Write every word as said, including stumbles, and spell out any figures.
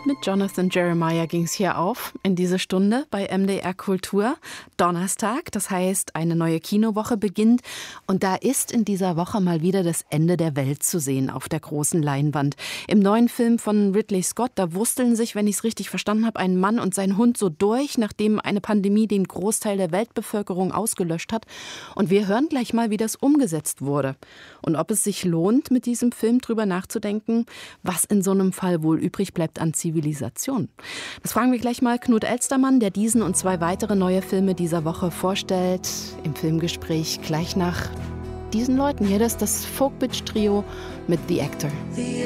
Mit Jonathan Jeremiah ging es hier auf in diese Stunde bei M D R Kultur. Donnerstag, das heißt, eine neue Kinowoche beginnt. Und da ist in dieser Woche mal wieder das Ende der Welt zu sehen auf der großen Leinwand. Im neuen Film von Ridley Scott, da wursteln sich, wenn ich es richtig verstanden habe, ein Mann und sein Hund so durch, nachdem eine Pandemie den Großteil der Weltbevölkerung ausgelöscht hat. Und wir hören gleich mal, wie das umgesetzt wurde. Und ob es sich lohnt, mit diesem Film drüber nachzudenken, was in so einem Fall wohl übrig bleibt an Zivilisation. Das fragen wir gleich mal Knut Elstermann, der diesen und zwei weitere neue Filme dieser Woche vorstellt. Im Filmgespräch gleich nach diesen Leuten hier. Das ist das Folk-Bitch-Trio mit The Actor.